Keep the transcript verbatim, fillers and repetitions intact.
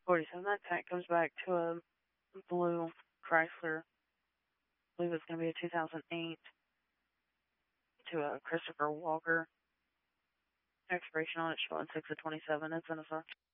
forty-seven. That tank comes back to a blue Chrysler. I believe it's going to be a two thousand eight to a Christopher Walker. Expiration on it showing six of twenty-seven. It's in a